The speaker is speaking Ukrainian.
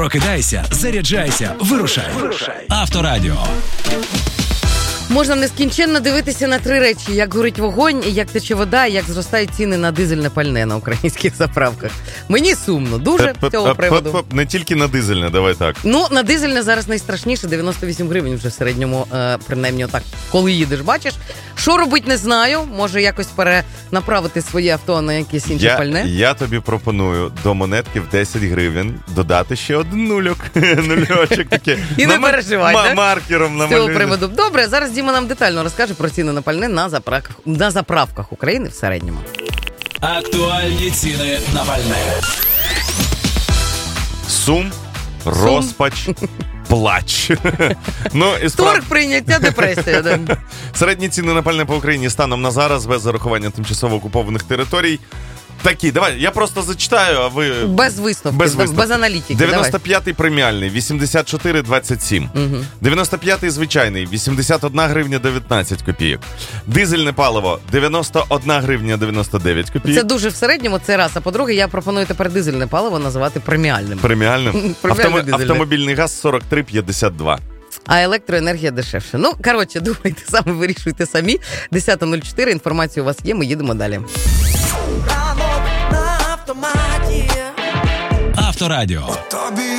Прокидайся, заряджайся, вирушай. Авторадіо. Можна нескінченно дивитися на три речі: як горить вогонь, як тече вода, як зростають ціни на дизельне пальне на українських заправках. Мені сумно дуже з цього приводу. Не тільки на дизельне, давай так. Ну, на дизельне зараз найстрашніше, 98 гривень вже в середньому, принаймні отак, коли їдеш, бачиш. Що робити, не знаю, може якось перенаправити своє авто на якесь інше пальне. Я тобі пропоную до монетки в 10 гривень додати ще один нульочок таке. І не переживай, маркером з цього приводу. Добре, зараз Діма нам детально розкаже про ціни на пальне на заправках України в середньому. Актуальні ціни на пальне. Сум, розпач, плач. Торг, прийняття, депресія. Да. Середні ціни на пальне по Україні станом на зараз, без зарахування тимчасово окупованих територій. Такі, давай, я просто зачитаю, а ви... Без висновків, без аналітики. 95-й преміальний, 84,27. 95-й звичайний, 81 гривня 19 копійок. Дизельне паливо, 91 гривня 99 копійок. Це дуже в середньому, це раз. А по-друге, я пропоную тепер дизельне паливо називати преміальним. Преміальним? Автомобільний газ 43,52. А електроенергія дешевше. Ну, коротше, думайте самі, вирішуйте самі. 10:04, інформація у вас є, ми їдемо далі. Авторадіо.